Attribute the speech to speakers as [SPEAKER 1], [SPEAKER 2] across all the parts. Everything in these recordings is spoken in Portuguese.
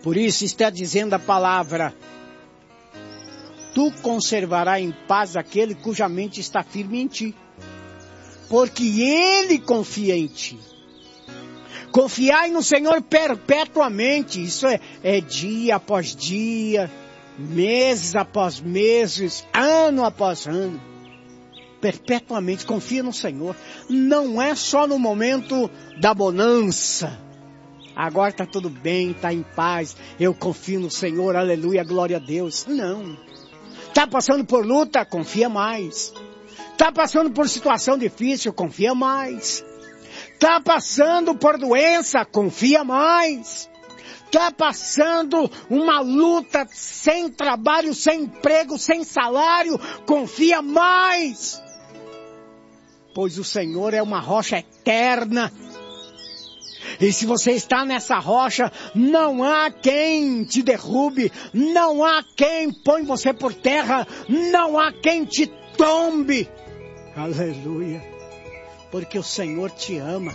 [SPEAKER 1] Por isso está dizendo a palavra: tu conservarás em paz aquele cuja mente está firme em ti, porque ele confia em ti. Confiai no Senhor perpetuamente, isso é dia após dia, meses após meses, ano após ano. Perpetuamente, confia no Senhor. Não é só no momento da bonança. Agora está tudo bem, está em paz, eu confio no Senhor, aleluia, glória a Deus. Não. Está passando por luta, confia mais. Está passando por situação difícil, confia mais. Está passando por doença, confia mais. Está passando uma luta sem trabalho, sem emprego, sem salário, confia mais. Pois o Senhor é uma rocha eterna. E se você está nessa rocha, não há quem te derrube, não há quem põe você por terra, não há quem te tombe. Aleluia. Porque o Senhor te ama.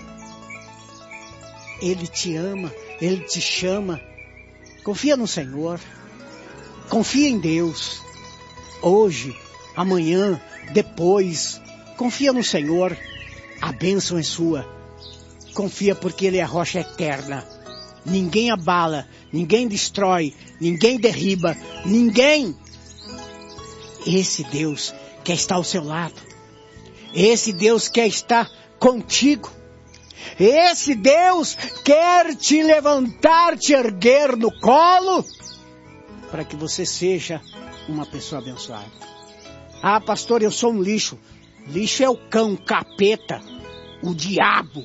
[SPEAKER 1] Ele te ama, Ele te chama. Confia no Senhor. Confia em Deus. Hoje, amanhã, depois. Confia no Senhor. A bênção é sua. Confia porque Ele é a rocha eterna. Ninguém abala, ninguém destrói, ninguém derriba, ninguém. Esse Deus quer estar ao seu lado. Esse Deus quer estar contigo. Esse Deus quer te levantar, te erguer no colo, para que você seja uma pessoa abençoada. Ah, pastor, eu sou um lixo. Lixo é o cão, o capeta, o diabo.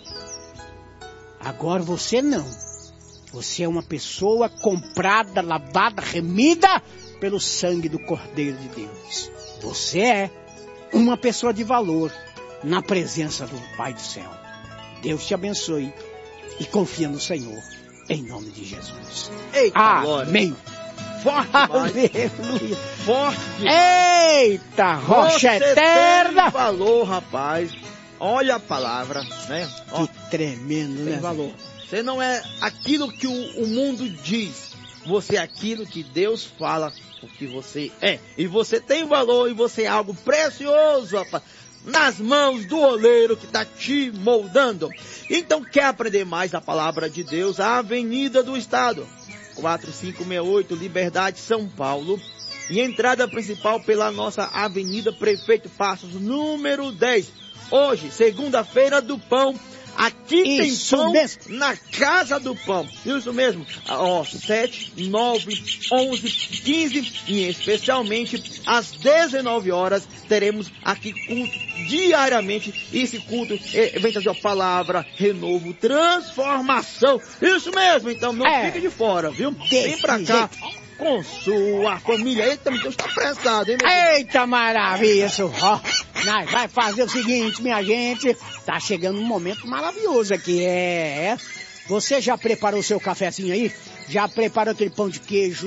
[SPEAKER 1] Agora você não. Você é uma pessoa comprada, lavada, remida pelo sangue do Cordeiro de Deus. Você é uma pessoa de valor na presença do Pai do céu. Deus te abençoe e confia no Senhor, em nome de Jesus.
[SPEAKER 2] Eita,
[SPEAKER 1] amém.
[SPEAKER 2] Forte,
[SPEAKER 1] aleluia.
[SPEAKER 2] Forte.
[SPEAKER 1] Eita, rocha eterna.
[SPEAKER 2] Tem valor, rapaz. Olha a palavra, né?
[SPEAKER 1] Ó, que tremendo,
[SPEAKER 2] tem
[SPEAKER 1] né?
[SPEAKER 2] valor. Você não é aquilo que o mundo diz. Você é aquilo que Deus fala o que você é. E você tem valor e você é algo precioso, rapaz, nas mãos do oleiro que está te moldando. Então, quer aprender mais a palavra de Deus? A Avenida do Estado, 4568, Liberdade, São Paulo. E entrada principal pela nossa Avenida Prefeito Passos, número 10. Hoje, segunda-feira do pão. Aqui
[SPEAKER 1] isso
[SPEAKER 2] tem pão
[SPEAKER 1] mesmo.
[SPEAKER 2] Na Casa do Pão. Isso mesmo. 7, 9, 11, 15 e especialmente às 19 horas teremos aqui culto diariamente. Esse culto vem trazer a palavra, renovo, transformação. Isso mesmo. Então não fique de fora, viu? Vem pra cá. Com sua família. Eita, Deus está apressado, hein, meu Deus?
[SPEAKER 1] Eita, maravilha, isso. Nós vai fazer o seguinte, minha gente. Tá chegando um momento maravilhoso aqui. Você já preparou o seu cafezinho aí? Já preparou aquele pão de queijo?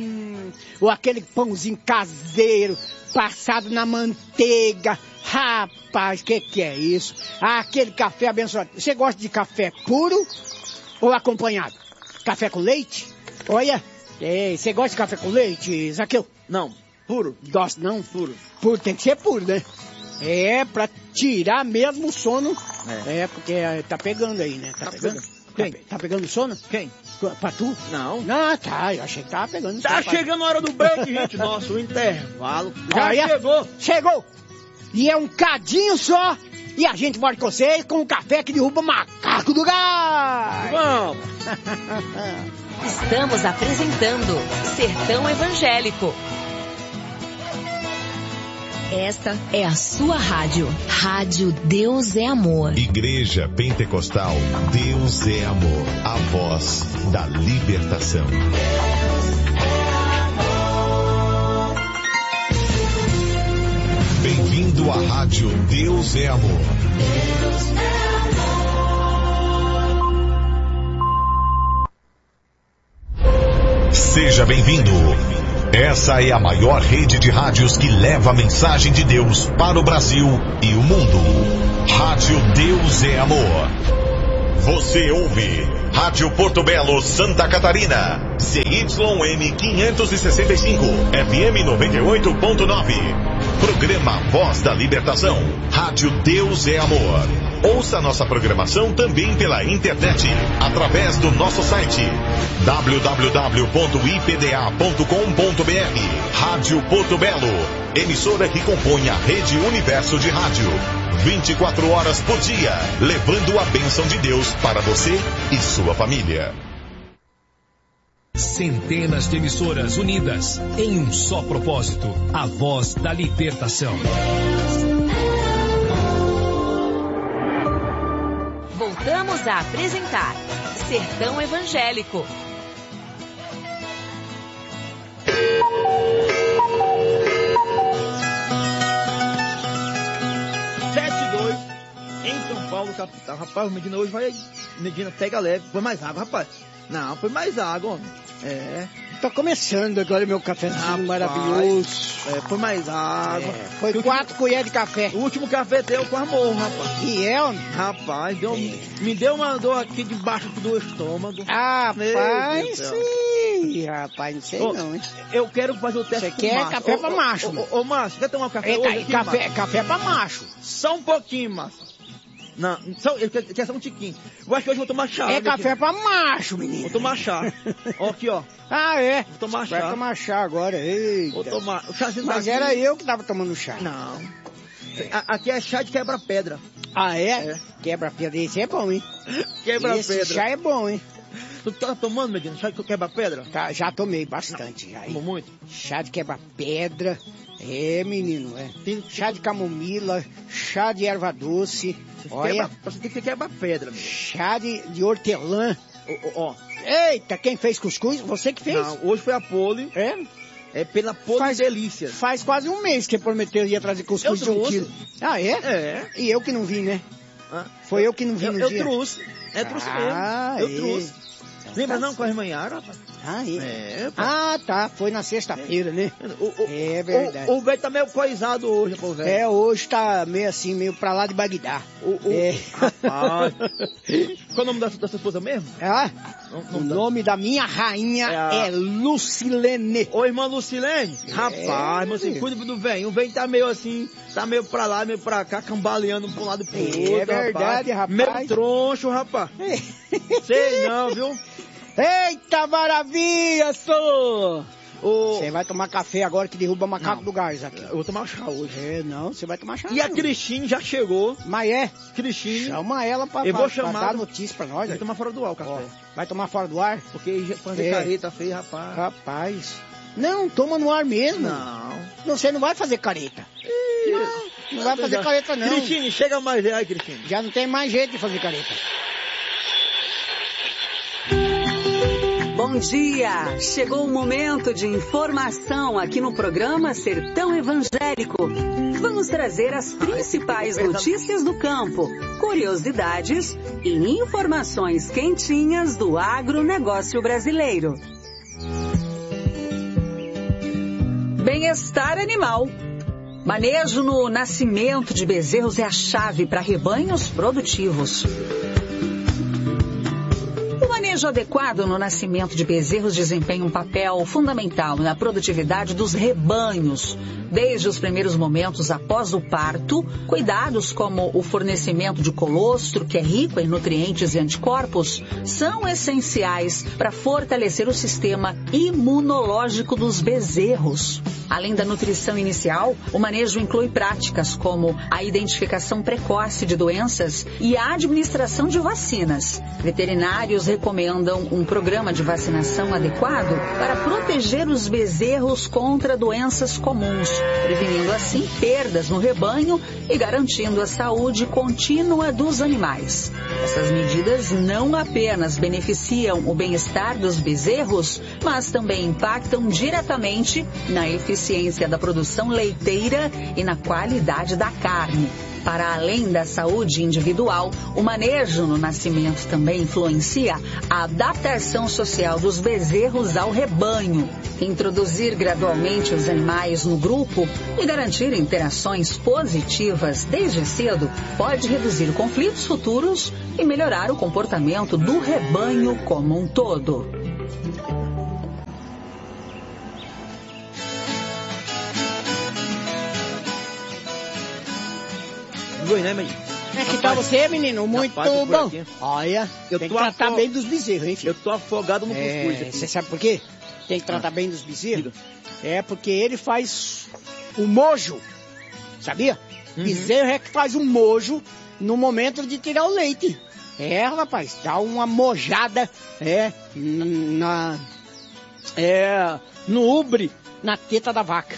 [SPEAKER 1] Ou aquele pãozinho caseiro, passado na manteiga? Rapaz, que é isso? Aquele café abençoado. Você gosta de café puro ou acompanhado? Café com leite? Olha. Você gosta de café com leite, Zaqueu?
[SPEAKER 2] Não, puro.
[SPEAKER 1] Gosto não? Puro. Puro, tem que ser puro, né? Pra tirar mesmo o sono. Porque tá pegando aí, né? Tá pegando?
[SPEAKER 2] Quem?
[SPEAKER 1] Tá pegando sono?
[SPEAKER 2] Quem?
[SPEAKER 1] Pra tu?
[SPEAKER 2] Não.
[SPEAKER 1] Ah, tá, eu achei que tava pegando.
[SPEAKER 2] Tá chegando a hora do break, gente. Nosso intervalo já chegou.
[SPEAKER 1] Chegou. E é um cadinho só. E a gente mora com vocês com um café que derruba macaco do gás.
[SPEAKER 2] Vamos.
[SPEAKER 3] Estamos apresentando Sertão Evangélico. Esta é a sua rádio. Rádio Deus é Amor.
[SPEAKER 4] Igreja Pentecostal Deus é Amor. A voz da libertação. Bem-vindo à rádio Deus é Amor. Deus é amor. Seja bem-vindo. Essa é a maior rede de rádios que leva a mensagem de Deus para o Brasil e o mundo. Rádio Deus é Amor. Você ouve Rádio Porto Belo, Santa Catarina, CYM 565, FM 98.9. Programa Voz da Libertação. Rádio Deus é Amor. Ouça nossa programação também pela internet, através do nosso site www.ipda.com.br. Rádio Porto Belo, emissora que compõe a Rede Universo de Rádio. 24 horas por dia, levando a bênção de Deus para você e sua família.
[SPEAKER 5] Centenas de emissoras unidas em um só propósito, a Voz da Libertação.
[SPEAKER 3] Voltamos a apresentar Sertão Evangélico.
[SPEAKER 2] Em São Paulo, capital. Rapaz, o Medina hoje vai... Medina pega leve. Põe mais água, rapaz. Não, põe mais água, homem.
[SPEAKER 1] Tá começando agora meu cafezinho maravilhoso.
[SPEAKER 2] Põe mais água.
[SPEAKER 1] Foi 4 colheres de café.
[SPEAKER 2] O último café teu eu quase morro, rapaz.
[SPEAKER 1] E é, homem?
[SPEAKER 2] Rapaz, me deu uma dor aqui debaixo do estômago.
[SPEAKER 1] Rapaz, sim. Rapaz, não sei não, hein?
[SPEAKER 2] Eu quero fazer o teste.
[SPEAKER 1] Você quer café pra macho?
[SPEAKER 2] Ô, Márcio, quer tomar um café hoje aqui,
[SPEAKER 1] café pra macho.
[SPEAKER 2] Só um pouquinho, Márcio. Não, eu quero só um tiquinho. Eu acho que hoje eu vou tomar chá.
[SPEAKER 1] É café aqui pra macho, menino.
[SPEAKER 2] Vou tomar chá. Ó, aqui, ó.
[SPEAKER 1] Ah, é?
[SPEAKER 2] Vou tomar chá.
[SPEAKER 1] Vai tomar chá agora. Eita.
[SPEAKER 2] Vou tomar. O chazinho
[SPEAKER 1] Mas era eu que tava tomando chá.
[SPEAKER 2] Não. Aqui é chá de quebra-pedra.
[SPEAKER 1] Ah, é? Quebra-pedra. Esse é bom, hein?
[SPEAKER 2] Quebra-pedra.
[SPEAKER 1] Esse chá é bom, hein?
[SPEAKER 2] Tu tá tomando, Medina, chá de quebra-pedra?
[SPEAKER 1] Tá, já tomei bastante. Já.
[SPEAKER 2] Tomou muito?
[SPEAKER 1] Chá de quebra-pedra. É, menino, é. Chá de camomila, chá de erva doce. Olha.
[SPEAKER 2] Você tem que quebra-pedra, meu.
[SPEAKER 1] Chá de hortelã.
[SPEAKER 2] Ó.
[SPEAKER 1] Eita, quem fez cuscuz? Você que fez?
[SPEAKER 2] Não, hoje foi a Poli.
[SPEAKER 1] É?
[SPEAKER 2] É pela Poli Delícias.
[SPEAKER 1] Faz quase um mês que prometeu ia trazer cuscuz de 1 quilo. Ah, é?
[SPEAKER 2] É.
[SPEAKER 1] E eu que não vim, né? Foi eu que não vim no dia.
[SPEAKER 2] Eu trouxe. Trouxe mesmo. Eu trouxe. Lembra não com a irmanhara, rapaz?
[SPEAKER 1] Ah, é? Tá. Foi na sexta-feira, né? É verdade.
[SPEAKER 2] O velho tá meio coisado hoje, pô, velho.
[SPEAKER 1] É, hoje tá meio assim, meio pra lá de Bagdá.
[SPEAKER 2] Rapaz. Qual o nome da sua esposa mesmo?
[SPEAKER 1] O nome da minha rainha é Lucilene.
[SPEAKER 2] Ô, irmã Lucilene? Rapaz, mas assim, cuida do velho. O velho tá meio assim, tá meio pra lá, meio pra cá, cambaleando pra um lado e pro outro.
[SPEAKER 1] É verdade, rapaz.
[SPEAKER 2] Meio troncho, rapaz. Sei não, viu?
[SPEAKER 1] Eita maravilha, senhor! Você vai tomar café agora que derruba macaco do gás aqui.
[SPEAKER 2] Eu vou tomar chá hoje.
[SPEAKER 1] Não, você vai tomar chá.
[SPEAKER 2] E a Cristine já chegou.
[SPEAKER 1] Mas é?
[SPEAKER 2] Cristine.
[SPEAKER 1] Chama ela pra dar notícia pra nós.
[SPEAKER 2] Vai tomar fora do ar o café.
[SPEAKER 1] Vai tomar fora do ar?
[SPEAKER 2] Porque já fazer careta feia, rapaz.
[SPEAKER 1] Rapaz. Não, toma no ar mesmo.
[SPEAKER 2] Não.
[SPEAKER 1] Você não vai fazer careta. Não vai fazer careta não.
[SPEAKER 2] Cristine, chega mais aí, Cristine.
[SPEAKER 1] Já não tem mais jeito de fazer careta.
[SPEAKER 6] Bom dia! Chegou o momento de informação aqui no programa Sertão Evangélico. Vamos trazer as principais notícias do campo, curiosidades e informações quentinhas do agronegócio brasileiro. Bem-estar animal. Manejo no nascimento de bezerros é a chave para rebanhos produtivos. O manejo adequado no nascimento de bezerros desempenha um papel fundamental na produtividade dos rebanhos. Desde os primeiros momentos após o parto, cuidados como o fornecimento de colostro, que é rico em nutrientes e anticorpos, são essenciais para fortalecer o sistema imunológico dos bezerros. Além da nutrição inicial, o manejo inclui práticas como a identificação precoce de doenças e a administração de vacinas. Veterinários recomendam um programa de vacinação adequado para proteger os bezerros contra doenças comuns, prevenindo assim perdas no rebanho e garantindo a saúde contínua dos animais. Essas medidas não apenas beneficiam o bem-estar dos bezerros, mas também impactam diretamente na eficiência da produção leiteira e na qualidade da carne. Para além da saúde individual, o manejo no nascimento também influencia a adaptação social dos bezerros ao rebanho. Introduzir gradualmente os animais no grupo e garantir interações positivas desde cedo pode reduzir conflitos futuros e melhorar o comportamento do rebanho como um todo.
[SPEAKER 2] Né, menino?
[SPEAKER 1] Que tal você, menino? Muito bom. Olha, tem que tratar bem dos bezerros, hein, filho?
[SPEAKER 2] Eu tô afogado no cuscuz aqui.
[SPEAKER 1] Você sabe por quê? Tem que tratar bem dos bezerros? É porque ele faz o mojo, sabia? Bezerro é que faz o mojo no momento de tirar o leite. Rapaz, dá uma mojada, no ubre, na teta da vaca,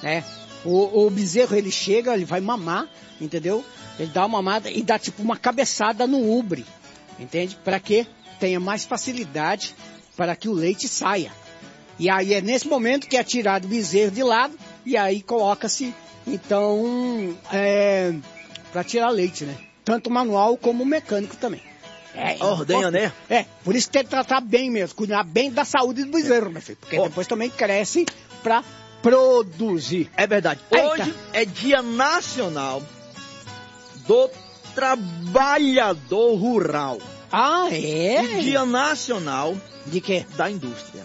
[SPEAKER 1] O bezerro, ele chega, ele vai mamar, entendeu? Ele dá uma mamada e dá tipo uma cabeçada no ubre, entende? Para que tenha mais facilidade para que o leite saia. E aí é nesse momento que é tirado o bezerro de lado e aí coloca-se, então, para tirar leite, né? Tanto manual como mecânico também.
[SPEAKER 2] Ordenha, né?
[SPEAKER 1] Por isso tem que tratar bem mesmo, cuidar bem da saúde do bezerro, meu filho. Porque depois também cresce para produzir.
[SPEAKER 2] É verdade. Hoje é Dia Nacional do Trabalhador Rural. E Dia Nacional
[SPEAKER 1] de quê?
[SPEAKER 2] Da indústria.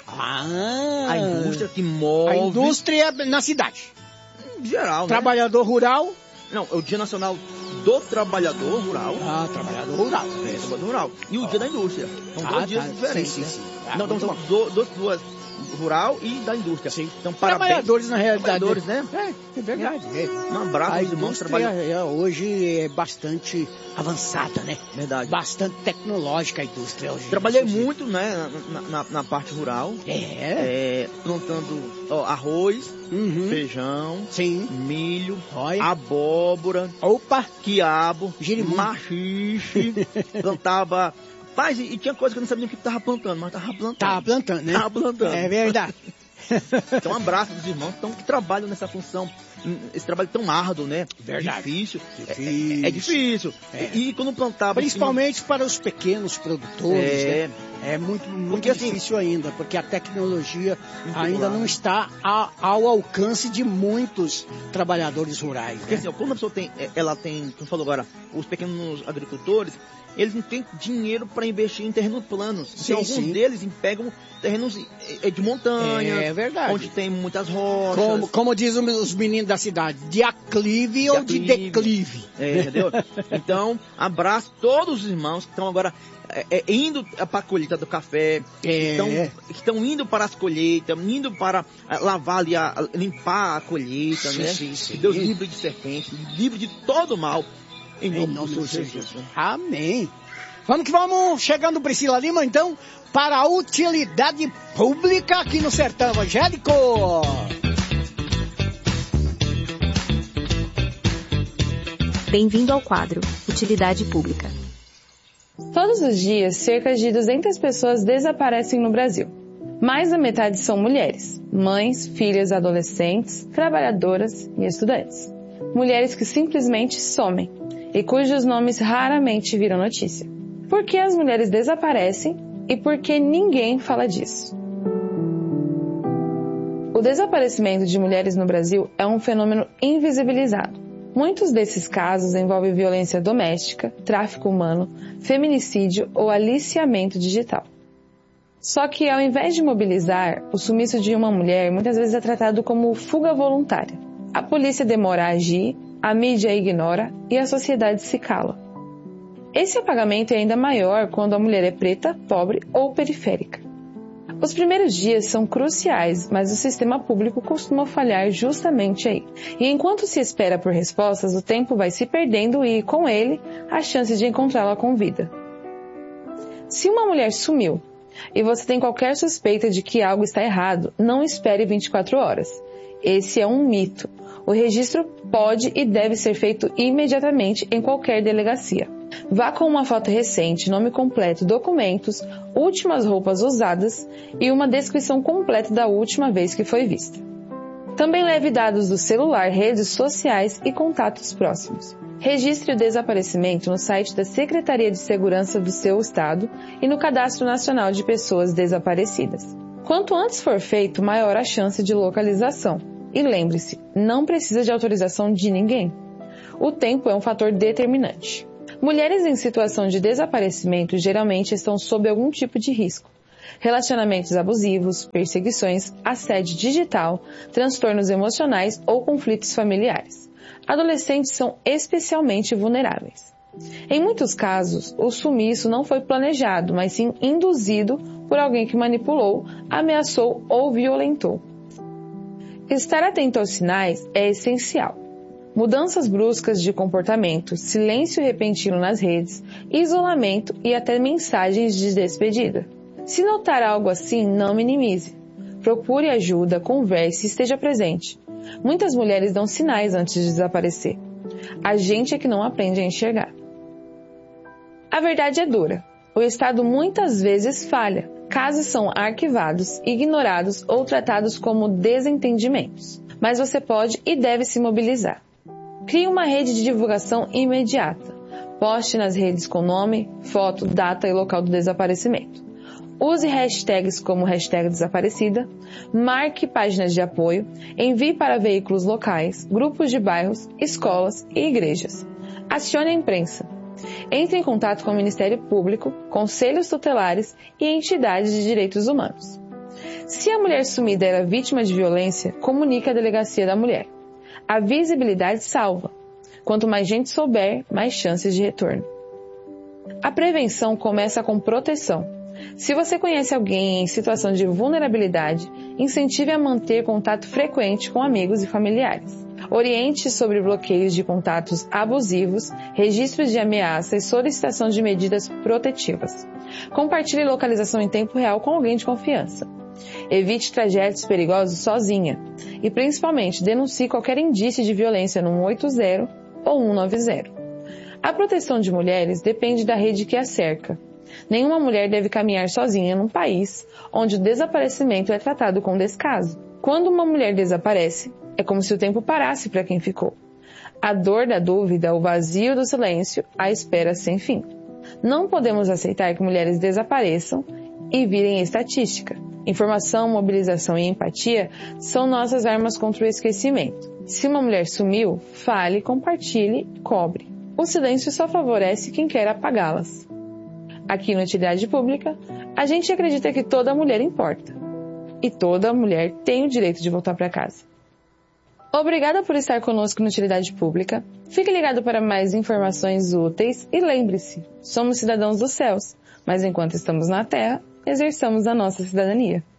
[SPEAKER 1] A
[SPEAKER 2] indústria que move...
[SPEAKER 1] A indústria na cidade.
[SPEAKER 2] Em geral,
[SPEAKER 1] Trabalhador rural.
[SPEAKER 2] Não, é o Dia Nacional do Trabalhador Rural.
[SPEAKER 1] Trabalhador rural.
[SPEAKER 2] Trabalhador rural. E o Dia da Indústria. São dois dias diferentes. Sim. Não, estamos falando duas rural e da indústria.
[SPEAKER 1] Sim.
[SPEAKER 2] Então, parabéns.
[SPEAKER 1] Trabalhadores, na realidade.
[SPEAKER 2] Trabalhadores, né?
[SPEAKER 1] É verdade.
[SPEAKER 2] Um abraço aos irmãos que trabalham.
[SPEAKER 1] Hoje é bastante avançada, né?
[SPEAKER 2] Verdade.
[SPEAKER 1] Bastante tecnológica a indústria hoje.
[SPEAKER 2] Trabalhei muito, né, na parte rural. Plantando arroz, feijão, milho, abóbora, quiabo, machixe, plantava... Rapaz, e tinha coisa que eu não sabia o que estava plantando, mas estava plantando.
[SPEAKER 1] Tava plantando, né?
[SPEAKER 2] Tava plantando.
[SPEAKER 1] É verdade.
[SPEAKER 2] Então, um abraço dos irmãos que trabalham nessa função, esse trabalho tão árduo, né?
[SPEAKER 1] Verdade.
[SPEAKER 2] Difícil. É difícil. E quando plantava...
[SPEAKER 1] Principalmente para os pequenos produtores, né? É muito difícil ainda, porque a tecnologia ainda não está ao alcance de muitos trabalhadores rurais.
[SPEAKER 2] Porque assim, quando a pessoa como falou agora, os pequenos agricultores, eles não têm dinheiro para investir em terrenos planos. Então, alguns deles pegam terrenos de montanha, onde tem muitas rochas.
[SPEAKER 1] Como dizem os meninos da cidade, de aclive ou de declive.
[SPEAKER 2] Entendeu? Então, abraço todos os irmãos que estão agora indo para a colheita do café, que estão indo para as colheitas, indo para lavar ali, limpar a colheita, né? Deus livre de serpente, livre de todo mal. Em nome do Senhor Jesus.
[SPEAKER 1] Amém. Vamos que vamos, chegando Priscila Lima, então, para a utilidade pública aqui no Sertão Evangélico.
[SPEAKER 3] Bem-vindo ao quadro Utilidade Pública.
[SPEAKER 7] Todos os dias, cerca de 200 pessoas desaparecem no Brasil. Mais da metade são mulheres, mães, filhas, adolescentes, trabalhadoras e estudantes. Mulheres que simplesmente somem e cujos nomes raramente viram notícia. Por que as mulheres desaparecem e por que ninguém fala disso? O desaparecimento de mulheres no Brasil é um fenômeno invisibilizado. Muitos desses casos envolvem violência doméstica, tráfico humano, feminicídio ou aliciamento digital. Só que ao invés de mobilizar, o sumiço de uma mulher muitas vezes é tratado como fuga voluntária. A polícia demora a agir, a mídia ignora e a sociedade se cala. Esse apagamento é ainda maior quando a mulher é preta, pobre ou periférica. Os primeiros dias são cruciais, mas o sistema público costuma falhar justamente aí. E enquanto se espera por respostas, o tempo vai se perdendo e, com ele, a chance de encontrá-la com vida. Se uma mulher sumiu e você tem qualquer suspeita de que algo está errado, não espere 24 horas. Esse é um mito. O registro pode e deve ser feito imediatamente em qualquer delegacia. Vá com uma foto recente, nome completo, documentos, últimas roupas usadas e uma descrição completa da última vez que foi vista. Também leve dados do celular, redes sociais e contatos próximos. Registre o desaparecimento no site da Secretaria de Segurança do seu estado e no Cadastro Nacional de Pessoas Desaparecidas. Quanto antes for feito, maior a chance de localização. E lembre-se, não precisa de autorização de ninguém. O tempo é um fator determinante. Mulheres em situação de desaparecimento geralmente estão sob algum tipo de risco. Relacionamentos abusivos, perseguições, assédio digital, transtornos emocionais ou conflitos familiares. Adolescentes são especialmente vulneráveis. Em muitos casos, o sumiço não foi planejado, mas sim induzido por alguém que manipulou, ameaçou ou violentou. Estar atento aos sinais é essencial. Mudanças bruscas de comportamento, silêncio repentino nas redes, isolamento e até mensagens de despedida. Se notar algo assim, não minimize. Procure ajuda, converse e esteja presente. Muitas mulheres dão sinais antes de desaparecer. A gente é que não aprende a enxergar. A verdade é dura. O Estado muitas vezes falha. Casos são arquivados, ignorados ou tratados como desentendimentos. Mas você pode e deve se mobilizar. Crie uma rede de divulgação imediata. Poste nas redes com nome, foto, data e local do desaparecimento. Use hashtags como hashtag desaparecida, marque páginas de apoio, envie para veículos locais, grupos de bairros, escolas e igrejas. Acione a imprensa. Entre em contato com o Ministério Público, conselhos tutelares e entidades de direitos humanos. Se a mulher sumida era vítima de violência, comunique à Delegacia da Mulher. A visibilidade salva. Quanto mais gente souber, mais chances de retorno. A prevenção começa com proteção. Se você conhece alguém em situação de vulnerabilidade, incentive a manter contato frequente com amigos e familiares. Oriente sobre bloqueios de contatos abusivos, registros de ameaça e solicitação de medidas protetivas. Compartilhe localização em tempo real com alguém de confiança. Evite trajetos perigosos sozinha e, principalmente, denuncie qualquer indício de violência no 180 ou 190. A proteção de mulheres depende da rede que a cerca. Nenhuma mulher deve caminhar sozinha num país onde o desaparecimento é tratado com descaso. Quando uma mulher desaparece, é como se o tempo parasse para quem ficou. A dor da dúvida, o vazio do silêncio, a espera sem fim. Não podemos aceitar que mulheres desapareçam e virem estatística. Informação, mobilização e empatia são nossas armas contra o esquecimento. Se uma mulher sumiu, fale, compartilhe, cobre. O silêncio só favorece quem quer apagá-las. Aqui no Utilidade Pública, a gente acredita que toda mulher importa. E toda mulher tem o direito de voltar para casa. Obrigada por estar conosco no Utilidade Pública. Fique ligado para mais informações úteis e lembre-se, somos cidadãos dos céus, mas enquanto estamos na Terra, exerçamos a nossa cidadania.